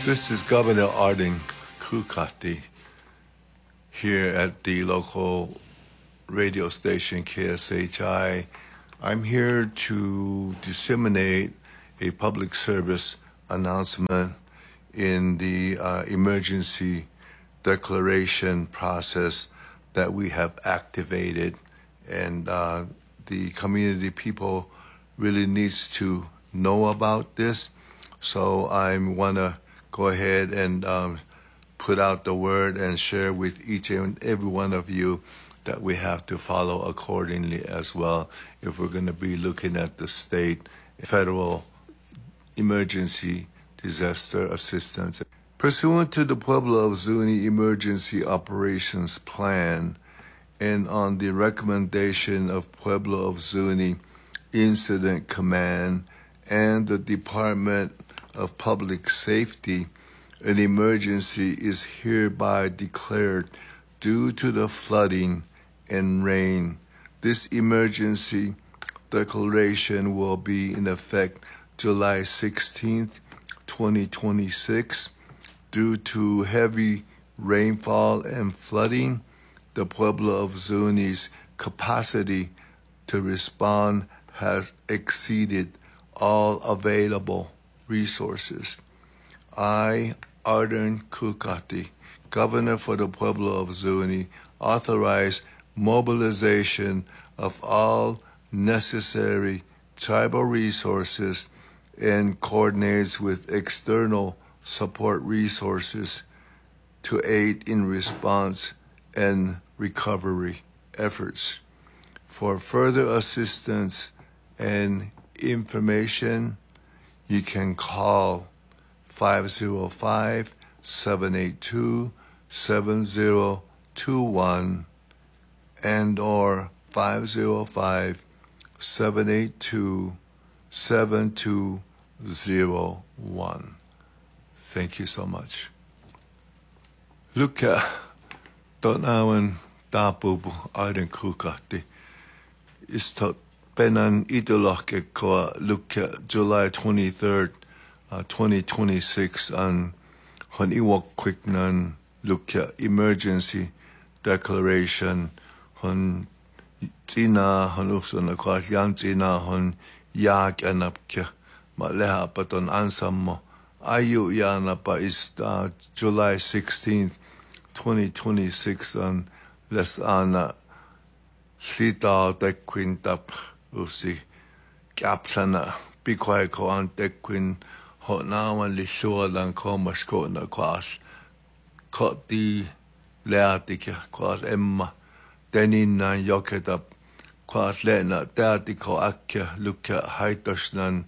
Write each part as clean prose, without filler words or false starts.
This is Governor Arden Kukati here at the local radio station KSHI. I'm here to disseminate a public service announcement in the emergency declaration process that we have activated, and the community people really needs to know about this. So I want to go ahead and put out the word and share with each and every one of you that we have to follow accordingly as well if we're going to be looking at the state, federal emergency disaster assistance. Pursuant to the Pueblo of Zuni Emergency Operations Plan and on the recommendation of Pueblo of Zuni Incident Command and the Department of Public Safety, an emergency is hereby declared due to the flooding and rain. This emergency declaration will be in effect July 16th, 2026. Due to heavy rainfall and flooding, the Pueblo of Zuni's capacity to respond has exceeded all available resources. I, Arden Kukati, Governor for the Pueblo of Zuni, authorize mobilization of all necessary tribal resources and coordinates with external support resources to aid in response and recovery efforts. For further assistance and information, you can call 505-782-7021 and or 505-782-7201. Thank you so much. Luka Tonawan Tapubu Arden Kukati is tot Benan Idoloke Koa Luka July 23rd, 2026 on Hon Iwok Quicknan Luka Emergency Declaration Hon Tina Hon Uson Akwas Yan Tina Hon Yak Anapke Maleha Paton Ansamo Ayu Yanapa is July 16th, 2026 on Lesana Sita Tequintap Usi Kapsana Bikwai ko an Tequin Hot Nawan Lisua Lan Komasko na Kwas Kot di Leatika Kwas Emma Denin Nan Yoketap Kwas Lena Teatiko Akka Luka Haitosnan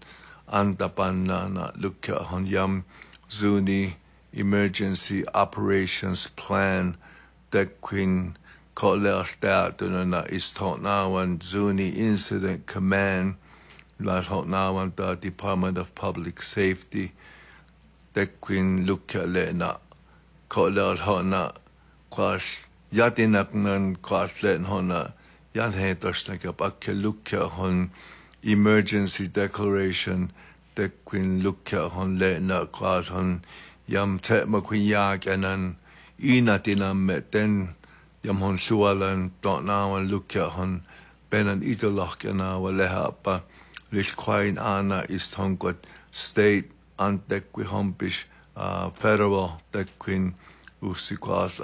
Antapanana Luka Hon Yam Zuni Emergency Operations Plan Tequin Koleas Teatunana is Totnawan Zuni Incident Command La Totnawan the Department of Public Safety Tequin Luka Lena Koleas Hona Kwas Yatinaknan Kwas Len Hona Yadhetosnakapake Luka Hon Emergency Declaration Tequin Luka Hon Lena Kwas Hon Yam Tetmaquin Anan Inatinam Meten Yam hon sualan Totnawan Luka hon Benan Idolokana Walehapa Lish Quain Ana is Tongot State Antekwi Hompish Federal Tequin Usikwas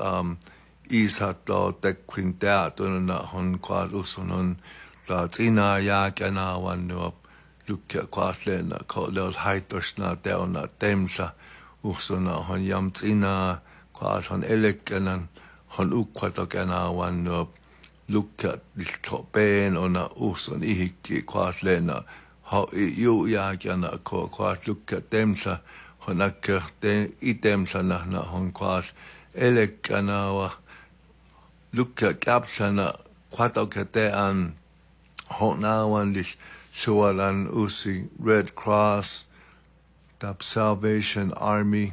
Ishato Tequin Teatunana Hon Quad Usunon Tina Yakana Wan Nuop Luka Quatlena Kotlel Haitoshna Teona Temsa Usuna Hon Yam Tina Quas Hon Elekanan Hon ukwatakana wan lukat distopen ona uson ihiki kwatlena ha yu yakana ko kwat lukat temsa hon akka itemsa na hon kwat elekana wa lukat kapsana kwatakate an hon nawan dis sualan usi Red Cross Tap Salvation Army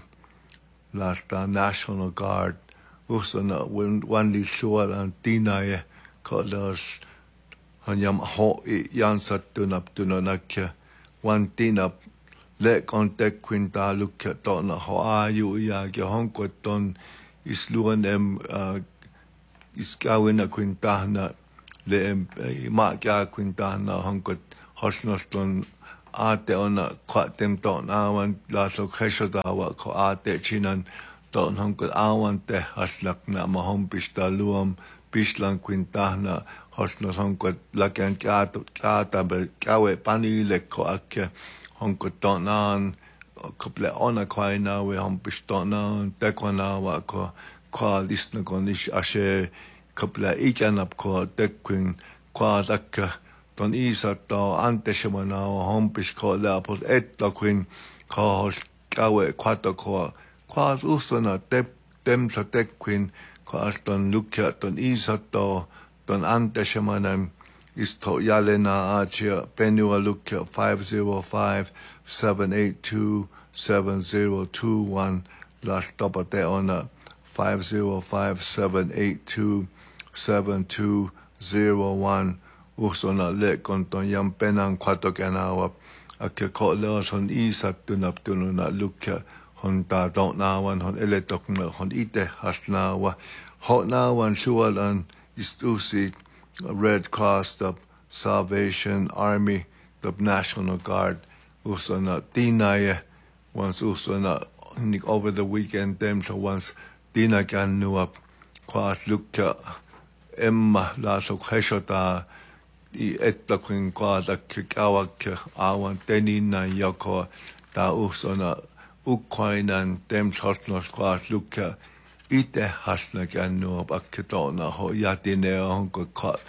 lasta National Guard Usana one li sure and Tinaye colors Hanyam ho yansat tunap tunanakya one tinap le kontek kwinta lukka tona ho ayu ya ge honkoton isluan iskawina kwintahna le ma kya kwintahna honkot hosnoston ate ona kwatem ton awan la so kheshodawa ko ate chinan ton honkot awante haslak na mahom pistaluam pislan kwintahna hosnos honkot lakan kata be kawe panile ko akke honkot tonan couple ona kwaina we hom pistonan tekwana wa ko kwa lisna konish ashe couple ikanap ko tekwin kwa dakka ton isa to ante shemana hom pisko la pos etlakwin ko kawe kwato ko kwa usona tem sa tekwin ko aston lukya ton isa to ton ante shemana isto yalena achia penua lukya 505-782-7021 last topate ona 505-782-7201 usona le konton yam penan kwato kanawa ake ko le son isat tunaptununa lukya hon ta don't nawan hon eletokna hon ite hasnawa hot nawan shualan istusi Red Cross, the Salvation Army, the National Guard, usona tinaya once usona over the weekend them so once tina kan nu up kwas lukka emma la so kheshota I ettakin kwada kawak awan tenina yako ta usona Ukrainan dem hosnos kwas lukka ite hasna kan nu up aketona ho yatine honko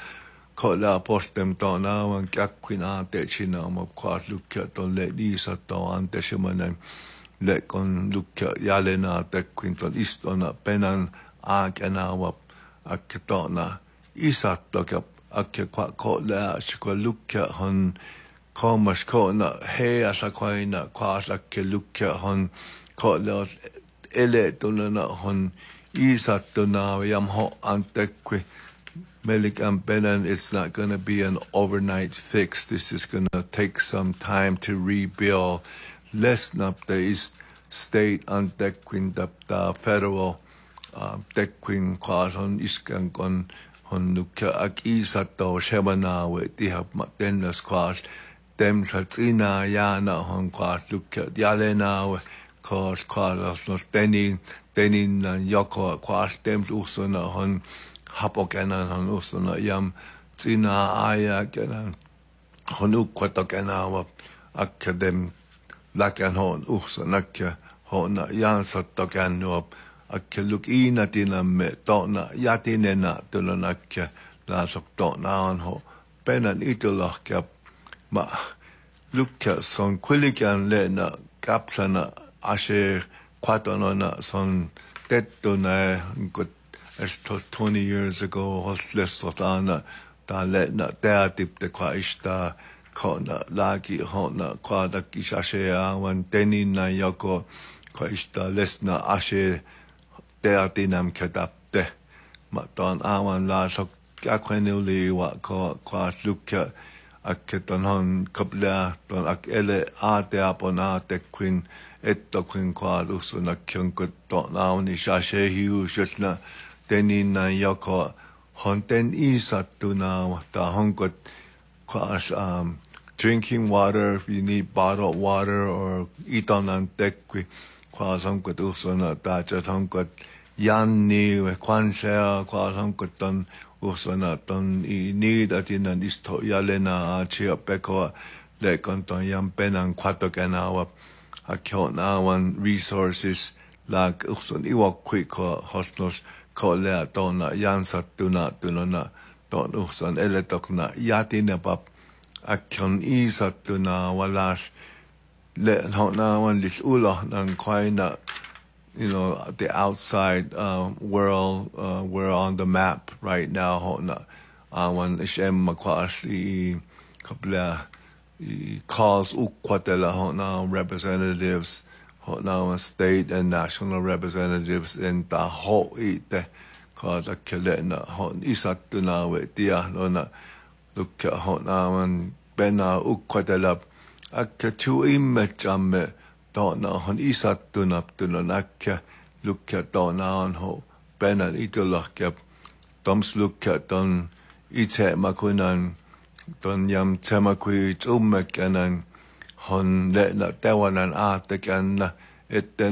ko la postem tona wan kakwina te china mo kwas lukka ton le disa to ante shemanen le kon lukka yalena te quinton istona penan akanawa aketona isatto akke ko la shko lukka hon komas ko na he asa koina kwasa ke lukka hon ko la ele tunana hon isatto na yam ho antekwe Melik and Benan, it's not going to be an overnight fix. This is going to take some time to rebuild. Less up the state and Dequin, the federal Dequin class on Iskan on Nuka Akisato Shemana with the Matendas class. Them Satina Yana on class Luka Yalena class class no Denin and Yoko class them Usuna on. Hapokenan hon usona yam tsina aya kenan hon ukwata kenawa akadem lakan hon usona ke hona yansatta kenuap akkeluk ina tinamme tona yatinena tulonakke lasok tona on ho penan itulahke ma lukka son kulikan lena kapsana ashe kwatonona son tettuna nkut As 20 years ago, hostless sotana, da letna teatip de kwaishta, kona lagi hona kwada kishashea, wan tenin na yoko kwaishta lesna ashe teatinam kedapte. Matan awan la sok akwenuli wa kwas lukya aketon hon kabla ton ak ele ate apon ate queen etto queen kwadus na kyonkot ton awan ishashe hiu shesna Tenin na yoko honten isatu na ta honkot kwas drinking water if you need bottled water or iton an tekwi kwas honkot usona ta chat honkot yanni we kwansea kwas honkot ton usona ton I need atinan isto yalena achia peko le konton yam penan kwato kanawa akyon awan resources like uson iwak quick hosnos ko lea tona yansat tunona ton usan eletokna yatina pap akyon isat tuna walas le hona wan lis ulo nang kwaina the outside world we're on the map right now hona wan ishem makwas I kabla calls ukwatela hona representatives now state and national representatives in the whole ite kada kelena hon isatuna we dia lona lukka hona man bena ukwatela akka tu immetjamme tona hon isattunaptunon akka lukka tona on ho penan itolahkap toms lukka ton itse makunan ton jam temakui ummekänan hon lena tawanan aatakanna etten